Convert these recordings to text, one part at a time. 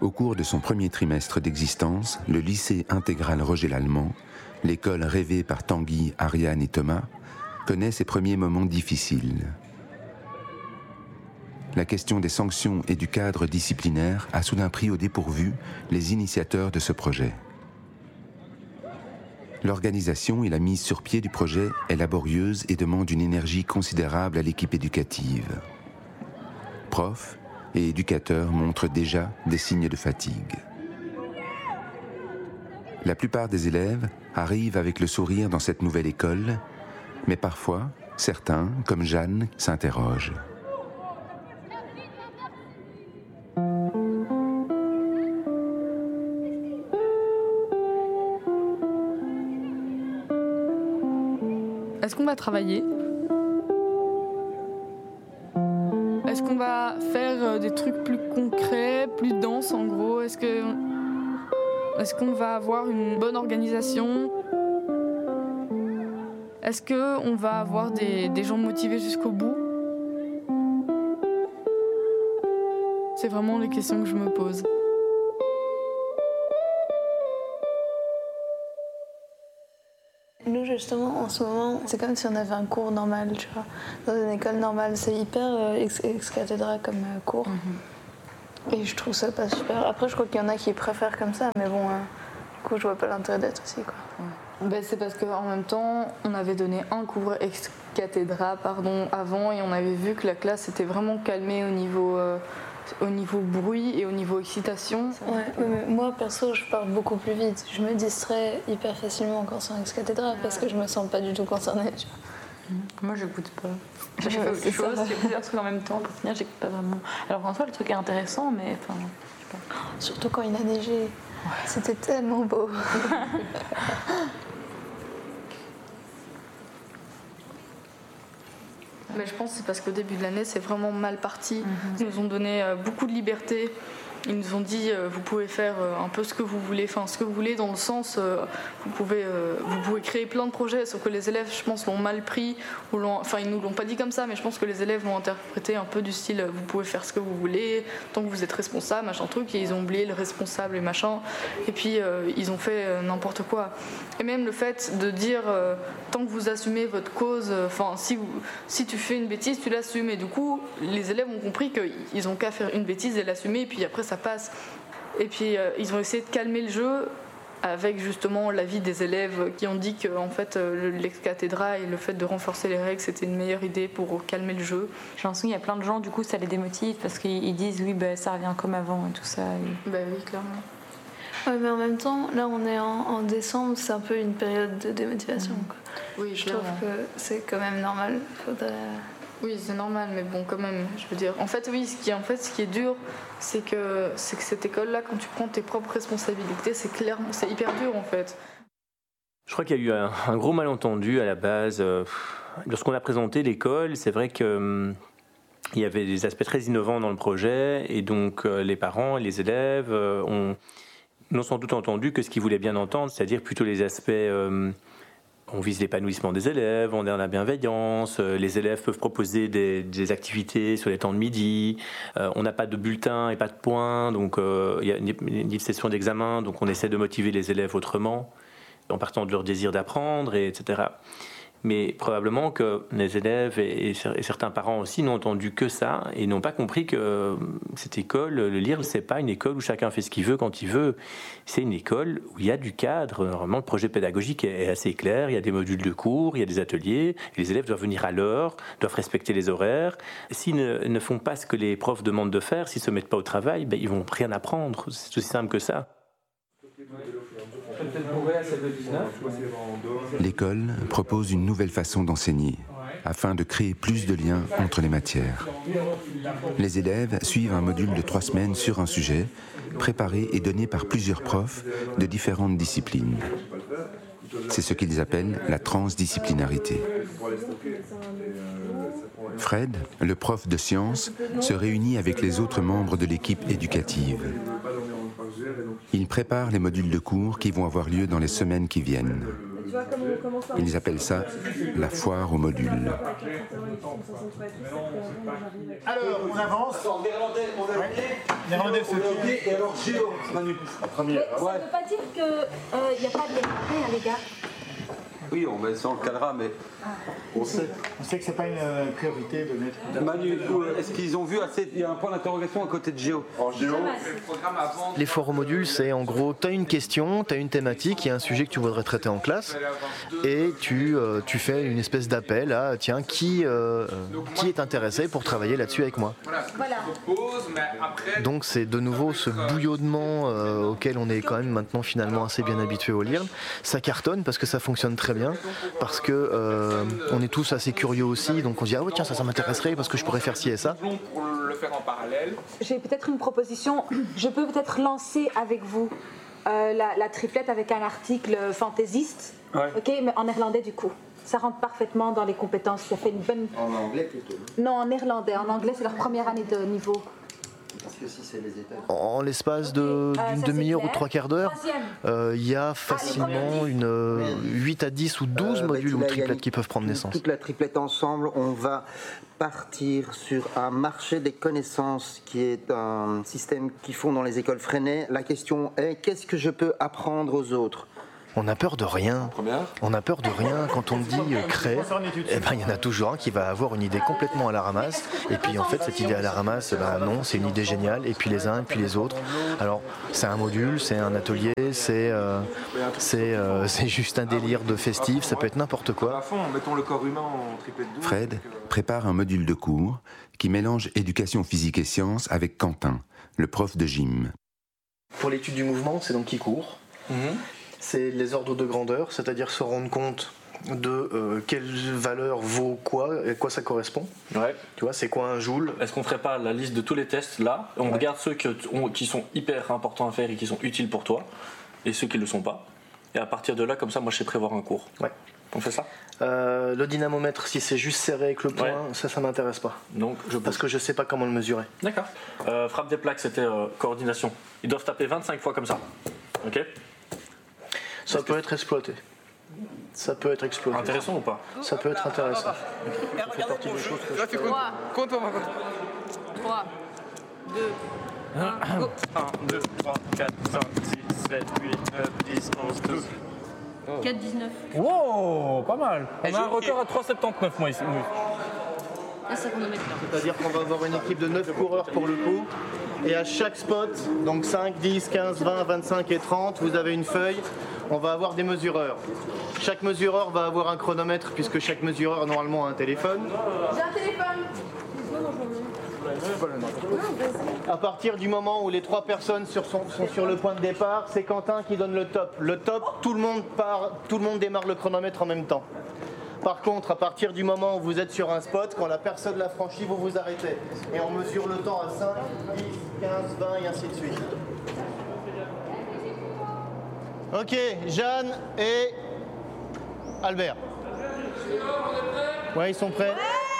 Au cours de son premier trimestre d'existence, le lycée intégral Roger Lallemand, l'école rêvée par Tanguy, Ariane et Thomas, connaît ses premiers moments difficiles. La question des sanctions et du cadre disciplinaire a soudain pris au dépourvu les initiateurs de ce projet. L'organisation et la mise sur pied du projet est laborieuse et demande une énergie considérable à l'équipe éducative. Profs et éducateurs montrent déjà des signes de fatigue. La plupart des élèves arrivent avec le sourire dans cette nouvelle école, mais parfois, certains, comme Jeanne, s'interrogent. Est-ce qu'on va travailler ? Est-ce qu'on va faire des trucs plus concrets, plus denses en gros ? Est-ce qu'on va avoir une bonne organisation ? Est-ce qu'on va avoir des gens motivés jusqu'au bout ? C'est vraiment les questions que je me pose. Nous, justement, en ce moment, c'est comme si on avait un cours normal, tu vois. Dans une école normale, c'est hyper ex-cathédra comme cours. Et je trouve ça pas super. Après, je crois qu'il y en a qui préfèrent comme ça, mais bon, du coup, je vois pas l'intérêt d'être aussi, quoi. Ben, c'est parce qu'en même temps, on avait donné un cours ex-cathédra, avant, et on avait vu que la classe s'était vraiment calmée au niveau bruit et au niveau excitation. Ouais, mais moi perso je parle beaucoup plus vite. Je me distrais hyper facilement quand c'est en ex-cathédra parce que je me sens pas du tout concernée. Tu vois. Moi j'écoute pas. J'ai fait autre chose, j'ai plusieurs trucs en même temps. Pour finir, j'écoute pas vraiment. Alors en soi le truc est intéressant, mais enfin, je sais pas. Surtout quand il a neigé. Ouais. C'était tellement beau. Mais je pense que c'est parce qu'au début de l'année, c'est vraiment mal parti. Ils nous ont donné beaucoup de liberté. Ils nous ont dit vous pouvez faire un peu ce que vous voulez, enfin ce que vous voulez dans le sens vous pouvez créer plein de projets, sauf que les élèves, je pense, l'ont mal pris ou ils nous l'ont pas dit comme ça, mais je pense que les élèves l'ont interprété un peu du style vous pouvez faire ce que vous voulez tant que vous êtes responsable, machin truc, et ils ont oublié le responsable et machin, et puis ils ont fait n'importe quoi. Et même le fait de dire tant que vous assumez votre cause, si tu fais une bêtise, tu l'assumes, et du coup les élèves ont compris qu'ils ont qu'à faire une bêtise et l'assumer, et puis après ça passe. Et puis ils ont essayé de calmer le jeu avec justement l'avis des élèves qui ont dit que en fait l'ex-cathédra et le fait de renforcer les règles c'était une meilleure idée pour calmer le jeu. J'ai l'impression qu'il y a plein de gens, du coup ça les démotive parce qu'ils disent oui ça revient comme avant et tout ça. Bah oui, clairement. Ouais, mais en même temps, là on est en décembre, c'est un peu une période de démotivation. Quoi. Oui, je trouve que c'est quand même normal. Oui, c'est normal, mais bon, quand même, je veux dire. En fait, oui, ce qui est dur, c'est que cette école-là, quand tu prends tes propres responsabilités, c'est hyper dur, en fait. Je crois qu'il y a eu un gros malentendu à la base. Lorsqu'on a présenté l'école, c'est vrai qu'il y avait des aspects très innovants dans le projet, et donc les parents et les élèves n'ont sans doute entendu que ce qu'ils voulaient bien entendre, c'est-à-dire plutôt les aspects... on vise l'épanouissement des élèves, on est dans la bienveillance, les élèves peuvent proposer des activités sur les temps de midi, on n'a pas de bulletin et pas de points, donc il y a une session d'examen, donc on essaie de motiver les élèves autrement, en partant de leur désir d'apprendre, etc. Mais probablement que les élèves et certains parents aussi n'ont entendu que ça et n'ont pas compris que cette école, le LIRL, c'est pas une école où chacun fait ce qu'il veut quand il veut. C'est une école où il y a du cadre. Normalement, le projet pédagogique est assez clair. Il y a des modules de cours, il y a des ateliers. Et les élèves doivent venir à l'heure, doivent respecter les horaires. S'ils ne font pas ce que les profs demandent de faire, s'ils ne se mettent pas au travail, ils vont rien apprendre. C'est aussi simple que ça. L'école propose une nouvelle façon d'enseigner, afin de créer plus de liens entre les matières. Les élèves suivent un module de 3 semaines sur un sujet, préparé et donné par plusieurs profs de différentes disciplines. C'est ce qu'ils appellent la transdisciplinarité. Fred, le prof de sciences, se réunit avec les autres membres de l'équipe éducative. Ils préparent les modules de cours qui vont avoir lieu dans les semaines qui viennent. Ils appellent ça la foire aux modules. Alors, on avance. Néerlandais, c'est et alors Géo, Manu, en premier. Ça ne veut pas dire qu'il n'y a pas de néerlandais, les gars. Oui, on met ça en cadra, mais on sait. On sait que c'est pas une priorité de mettre. Manu, est-ce qu'ils ont vu assez? Il y a un point d'interrogation à côté de Géo. En Géo. Les foires au module, c'est en gros, tu as une question, tu as une thématique, il y a un sujet que tu voudrais traiter en classe, et tu fais une espèce d'appel à, tiens, qui est intéressé pour travailler là-dessus avec moi. Voilà. Donc c'est de nouveau ce bouillonnement auquel on est quand même maintenant finalement assez bien habitué au LIRN. Ça cartonne parce que ça fonctionne très bien, parce que on est tous assez curieux aussi, donc on se dit ah ouais tiens ça m'intéresserait parce que je pourrais faire ci et ça. Pour le faire en parallèle. J'ai peut-être une proposition. Je peux peut-être lancer avec vous la triplette avec un article fantaisiste, ok, mais en néerlandais du coup. Ça rentre parfaitement dans les compétences. Ça fait une bonne. En anglais plutôt. Non, en néerlandais. En anglais, c'est leur première année de niveau. Parce que si c'est les États. En l'espace d'une demi-heure ou 3 quarts d'heure, il y a facilement une 8 à 10 ou 12 modules ou triplettes qui peuvent prendre naissance. Toute la triplette ensemble, on va partir sur un marché des connaissances qui est un système qu'ils font dans les écoles Freinet. La question est, qu'est-ce que je peux apprendre aux autres ? On a peur de rien. On a peur de rien quand on dit crée. Eh ben, il y en a toujours un qui va avoir une idée complètement à la ramasse. Et puis en fait, cette idée à la ramasse, non, c'est une idée géniale. Et puis les uns, et puis les autres. Alors, c'est un module, c'est un atelier, c'est juste un délire de festif. Ça peut être n'importe quoi. Fred prépare un module de cours qui mélange éducation physique et sciences avec Quentin, le prof de gym. Pour l'étude du mouvement, c'est donc qui court. C'est les ordres de grandeur, c'est-à-dire se rendre compte de quelle valeur vaut quoi et à quoi ça correspond. Ouais. Tu vois, c'est quoi un joule? Est-ce qu'on ferait pas la liste de tous les tests là? On regarde ceux qui sont hyper importants à faire et qui sont utiles pour toi, et ceux qui ne le sont pas. Et à partir de là, comme ça, moi je sais prévoir un cours. Ouais. On fait ça? Le dynamomètre, si c'est juste serré avec le poing, ça m'intéresse pas. Donc, parce que je sais pas comment le mesurer. D'accord. Frappe des plaques, c'était coordination. Ils doivent taper 25 fois comme ça. Ok? Ça peut être exploité. Ça peut être exploité. Intéressant ou pas? Ça peut être intéressant. Ça fait partie des choses que je fais. Compte, on va compter. 3, 2, 1, go. 1, 2, 3, 4, 5, 6, 7, 8, 9, 10, 11, 12. 4, 19. Wow, pas mal. On a un record à 3,79 moi ici. C'est-à-dire qu'on va avoir une équipe de 9 coureurs pour le coup. Et à chaque spot, donc 5, 10, 15, 20, 25 et 30, vous avez une feuille. On va avoir des mesureurs. Chaque mesureur va avoir un chronomètre puisque chaque mesureur normalement a un téléphone. J'ai un téléphone. À partir du moment où les 3 personnes sont sur le point de départ, c'est Quentin qui donne le top. Le top, tout le monde démarre le chronomètre en même temps. Par contre, à partir du moment où vous êtes sur un spot, quand la personne l'a franchi, vous vous arrêtez. Et on mesure le temps à 5, 10, 15, 20 et ainsi de suite. Ok, Jeanne et Albert. Ouais, ils sont prêts.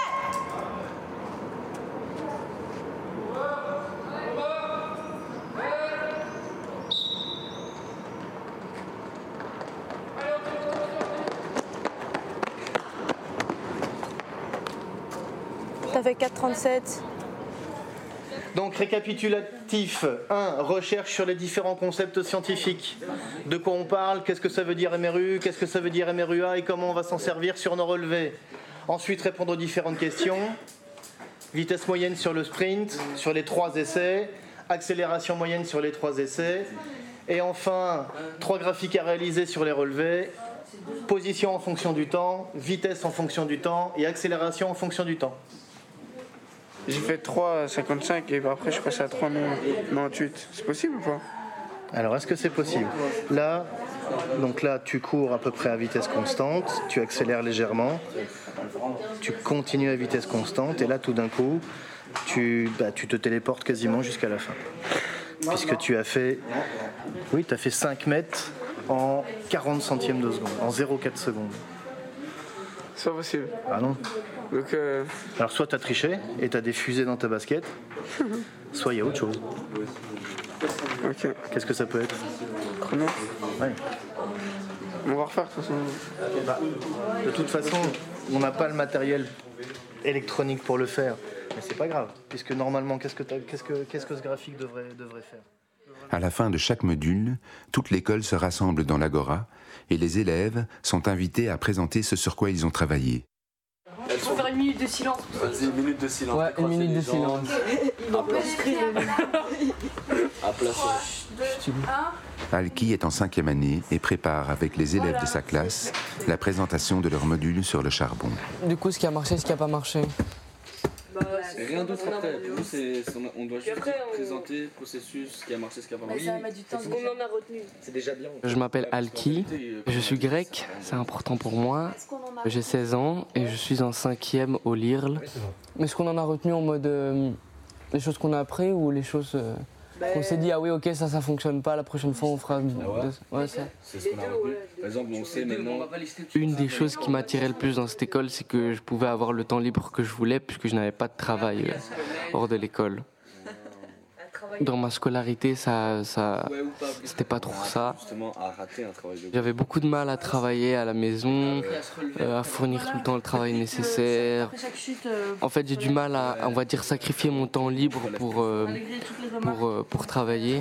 T'as fait 4,37. Donc récapitulatif, 1. Recherche sur les différents concepts scientifiques. De quoi on parle, qu'est-ce que ça veut dire MRU, qu'est-ce que ça veut dire MRUA et comment on va s'en servir sur nos relevés. Ensuite, répondre aux différentes questions. Vitesse moyenne sur le sprint, sur les 3 essais. Accélération moyenne sur les 3 essais. Et enfin, 3 graphiques à réaliser sur les relevés. Position en fonction du temps, vitesse en fonction du temps et accélération en fonction du temps. J'ai fait 3,55 et après je suis passé à 3,98. C'est possible ou pas? Alors, est-ce que c'est possible? Là, tu cours à peu près à vitesse constante, tu accélères légèrement, tu continues à vitesse constante et là, tout d'un coup, tu te téléportes quasiment jusqu'à la fin. Puisque tu as fait 5 mètres en 40 centièmes de seconde, en 0,4 secondes. C'est pas possible. Ah non. Donc Alors soit tu as triché et tu as des fusées dans ta basket, soit il y a autre chose. Ok. Qu'est-ce que ça peut être? Chrono. Ouais. On va refaire de toute façon. De toute façon, on n'a pas le matériel électronique pour le faire. Mais c'est pas grave, puisque normalement, qu'est-ce que ce graphique devrait faire? À la fin de chaque module, toute l'école se rassemble dans l'agora et les élèves sont invités à présenter ce sur quoi ils ont travaillé. Il faut faire une minute de silence. Vas-y, une minute de silence. Ouais, une minute de silence. À place. Alki est en 5e année et prépare avec les élèves de sa classe la présentation de leur module sur le charbon. Du coup, ce qui a marché, ce qui n'a pas marché. Rien d'autre après. On doit juste présenter le processus, ce qui a marché, ce qui n'a pas marché. Ça va mettre du temps. Ce qu'on en a retenu. C'est déjà bien. Je m'appelle Alki, je suis grec, c'est important pour moi. J'ai 16 ans et je suis en 5e au LIRL. Mais ce qu'on en a retenu en mode les choses qu'on a appris ou les choses qu'on s'est dit, ah oui, ok, ça fonctionne pas, la prochaine fois on fera. Ouais, ça. C'est ce qu'on a retenu. Par exemple, on sait maintenant. Une des choses qui m'attirait le plus dans cette école, c'est que je pouvais avoir le temps libre que je voulais puisque je n'avais pas de travail hors de l'école. Dans ma scolarité, c'était pas trop ça. J'avais beaucoup de mal à travailler à la maison, à fournir tout le temps le travail nécessaire. En fait, j'ai du mal à, on va dire, sacrifier mon temps libre pour travailler.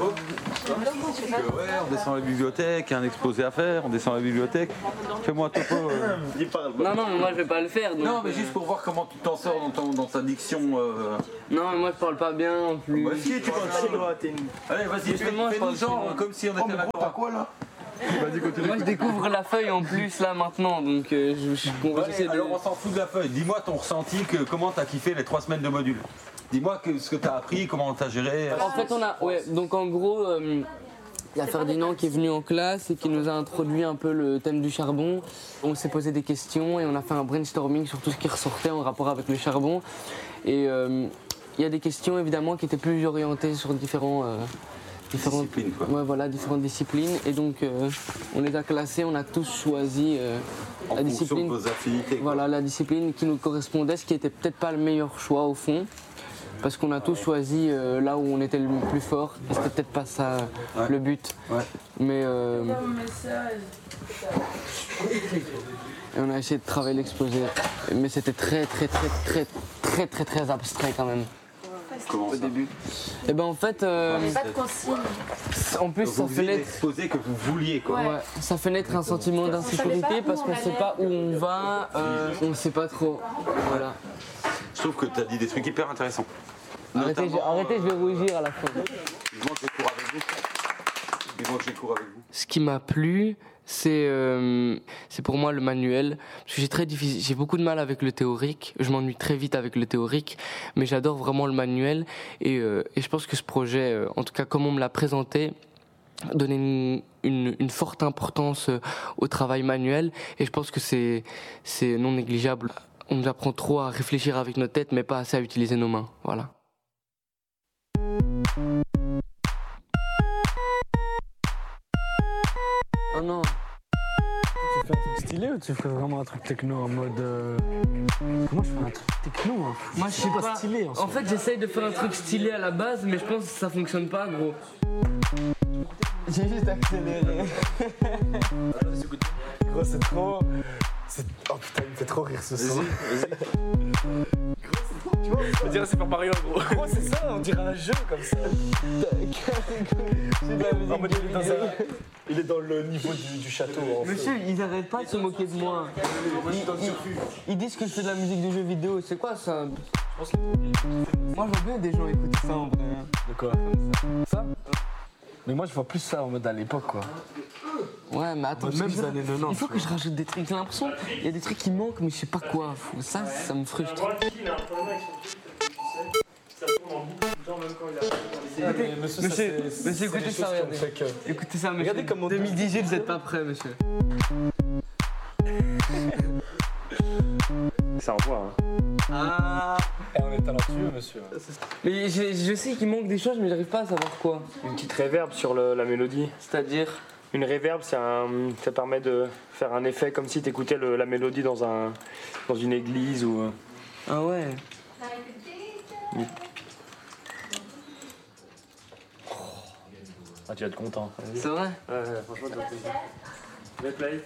On descend à la bibliothèque, il y a un exposé à faire, on descend à la bibliothèque. Fais-moi un topo. Non, mais moi je vais pas le faire. Donc, non, mais juste pour voir comment tu t'en sors dans ta diction. Non, mais moi je parle pas bien en plus. Bah, si, tu parles chinois, Allez, vas-y, fais-nous genre comme si on était là. T'as quoi là? Moi je découvre la feuille en plus là maintenant, donc alors on s'en fout de la feuille. Dis-moi ton ressenti, comment t'as kiffé les 3 semaines de module. Dis-moi ce que t'as appris, comment t'as géré. En fait donc en gros il y a Ferdinand qui est venu en classe et qui nous a introduit un peu le thème du charbon. On s'est posé des questions et on a fait un brainstorming sur tout ce qui ressortait en rapport avec le charbon. Et il y a des questions évidemment qui étaient plus orientées sur différentes disciplines, quoi. Ouais, voilà, différentes disciplines. Et donc on les a classées, on a tous choisi la discipline. De vos affinités, quoi. Voilà, la discipline qui nous correspondait, ce qui était peut-être pas le meilleur choix au fond. Parce qu'on a tous choisi là où on était le plus fort. Et c'était peut-être pas ça le but. Ouais. Mais et on a essayé de travailler l'exposé. Mais c'était très abstrait quand même. Comment au début. Et ben en fait. Pas de consigne. En plus, ça fait naître. L'exposé que vous vouliez, quoi. Ouais, ça fait naître un sentiment d'insécurité parce qu'on sait pas où on va, on sait pas trop. Voilà. Je trouve que t'as dit des trucs hyper intéressants. Arrêtez, je vais rougir à la fin. Dis-moi que je cours avec vous. Ce qui m'a plu, c'est pour moi le manuel. Parce que j'ai beaucoup de mal avec le théorique. Je m'ennuie très vite avec le théorique. Mais j'adore vraiment le manuel. Et je pense que ce projet, en tout cas comme on me l'a présenté, donnait une forte importance au travail manuel. Et je pense que c'est non négligeable. On nous apprend trop à réfléchir avec nos têtes, mais pas assez à utiliser nos mains. Voilà. Oh non. Tu fais un truc stylé ou tu fais vraiment un truc techno en mode. Comment je fais un truc techno hein. Moi je sais pas stylé en fait j'essaye de faire un truc stylé à la base, mais je pense que ça fonctionne pas, gros. J'ai juste accéléré. Gros, c'est trop. Oh putain, il me fait trop rire ce son. Tu vois, on dirait c'est pour Mario, gros. Gros, c'est ça, on dirait un jeu comme ça. Il est dans le niveau du château. En fait. Monsieur, ils arrêtent pas de se moquer de moi. Ils disent que je fais de la musique de jeux vidéo. C'est quoi ça? Moi, je vois bien des gens écouter ça en vrai. De quoi? Ça? Mais moi, je vois plus ça en mode à l'époque, quoi. Ouais, mais attends, même les années 90. Il faut que je rajoute des trucs. J'ai l'impression qu'il y a des trucs qui manquent, mais je sais pas quoi. Ça me frustre. Monsieur, écoutez ça, regardez. Écoutez ça, monsieur. Regardez comment 2018, vous êtes pas prêt, monsieur. Ça envoie, hein. Ah. Et on est talentueux, monsieur. Mais je sais qu'il manque des choses, mais j'arrive pas à savoir quoi. Une petite réverb sur la mélodie. C'est-à-dire? Une réverb, ça permet de faire un effet comme si tu écoutais la mélodie dans une église ou. Ah ouais. Oui. Ah, tu vas être content. C'est vrai? Ouais, franchement, tu vas être content. Je vais play.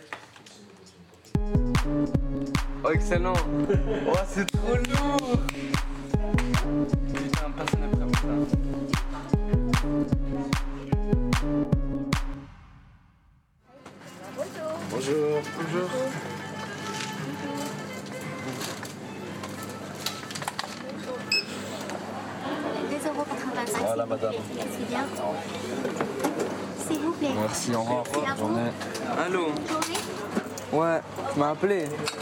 Oh, excellent. Oh, c'est trop lourd. Personne n'est prêt pour ça. Bonjour. Bonjour. Voilà, madame. Merci bien. S'il vous plaît. Merci, au revoir. C'est à vous. Journée. Allô? Journée. Ouais, tu m'as appelé.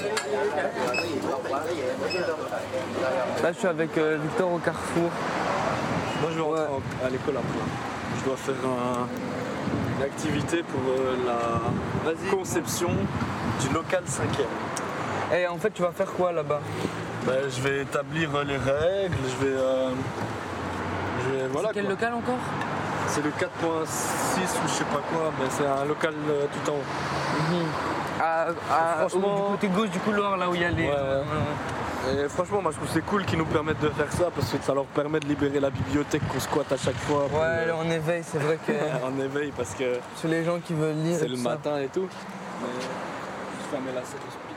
Là, je suis avec Victor au Carrefour. Moi, je vais rentrer à l'école après. Je dois faire une activité pour la conception du local 5e. Et en fait, tu vas faire quoi là-bas? Ben, je vais établir les règles, je vais voilà. C'est quel local encore? C'est le 4.6 ou je sais pas quoi, mais c'est un local tout en haut. Franchement, du côté gauche du couloir, là où il y a les... Et franchement, moi je trouve que c'est cool qu'ils nous permettent de faire ça parce que ça leur permet de libérer la bibliothèque qu'on squatte à chaque fois. Ouais, on éveille, c'est vrai que... On éveille parce que... Sur les gens qui veulent lire. C'est le matin et tout. Mais je ferme la salle de split.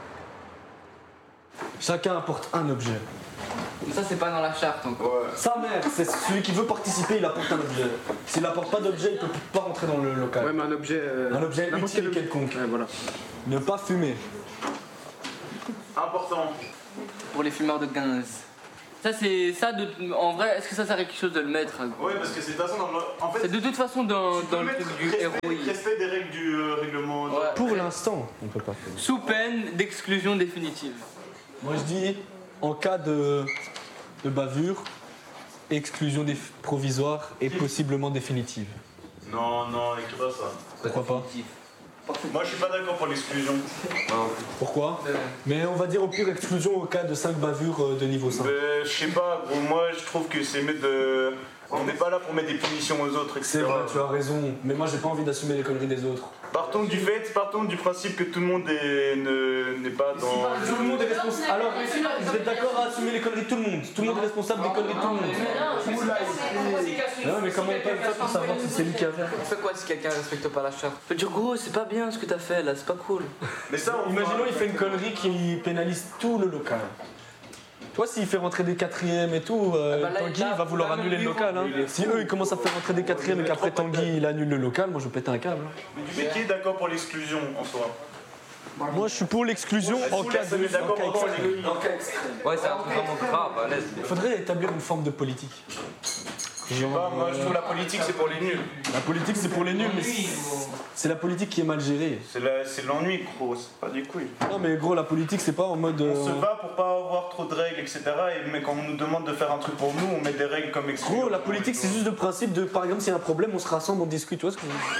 Chacun apporte un objet. Ça, c'est pas dans la charte encore. Sa mère, c'est celui qui veut participer, il apporte un objet. S'il n'apporte pas d'objet, il peut pas rentrer dans le local. Ouais, mais un objet... Un objet utile quelconque. Ouais, voilà. Ne pas fumer. Important. Pour les fumeurs de 15. Ça, c'est ça de... En vrai, est-ce que ça sert à quelque chose de le mettre? Oui, parce que c'est de toute façon dans le... En fait, c'est de toute façon dans le truc du ROI. Respect des règles du règlement. Ouais. Pour l'instant, on peut pas fumer. Sous peine d'exclusion définitive. Moi je dis, en cas de bavure, exclusion provisoire et possiblement définitive. Non, écris pas ça. Pourquoi pas? Moi je suis pas d'accord pour l'exclusion. Pourquoi? Mais on va dire au pire exclusion au cas de 5 bavures de niveau 5. Je sais pas, bon, moi je trouve que c'est mettre de... On n'est pas là pour mettre des punitions aux autres, etc. C'est vrai, tu as raison, mais moi j'ai pas envie d'assumer les conneries des autres. Partons du principe que tout le monde n'est pas dans... Tout le monde est responsable. Alors, vous êtes d'accord à assumer les conneries de tout le monde? Tout le monde est responsable des conneries de tout le monde. Non, mais comment on peut faire pour savoir si c'est lui qui a fait? On fait quoi si quelqu'un respecte pas la charte? On peut dire gros, c'est pas bien ce que t'as fait là, c'est pas cool. Mais ça, imaginons il fait une connerie qui pénalise tout le local. Toi, s'il fait rentrer des 4e et tout, Tanguy va vouloir annuler le local. Hein. Si eux ils commencent à faire rentrer des 4e et qu'après Tanguy il annule le local, moi je vais péter un câble. Mais qui est d'accord pour l'exclusion en soi? Moi je suis pour l'exclusion en cas extrême. Ouais, c'est un truc vraiment grave, à l'aise. Il faudrait établir une forme de politique. Je sais pas, moi je trouve la politique c'est pour les nuls. La politique c'est pour les nuls, mais c'est la politique qui est mal gérée. C'est l'ennui gros, c'est pas des couilles. Non mais gros, la politique c'est pas en mode... On se bat pour pas avoir trop de règles, etc. Mais quand on nous demande de faire un truc pour nous, on met des règles comme exclusion. Gros, la politique c'est juste le principe de, par exemple, s'il y a un problème, on se rassemble, on discute, tu vois ce que je veux dire?